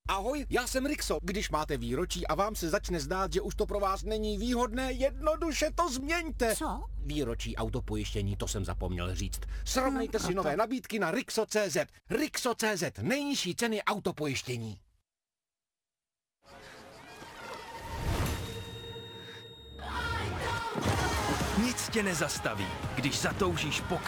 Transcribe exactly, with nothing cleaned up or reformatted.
Ahoj, já jsem Rixo. Když máte výročí a vám se začne zdát, že už to pro vás není výhodné, jednoduše to změňte. Co? Výročí autopojištění, to jsem zapomněl říct. Srovnejte No, si no nové to- nabídky na Rixo tečka cé zet. Rixo tečka cé zet, nejnižší ceny autopojištění. Nic tě nezastaví, když zatoužíš po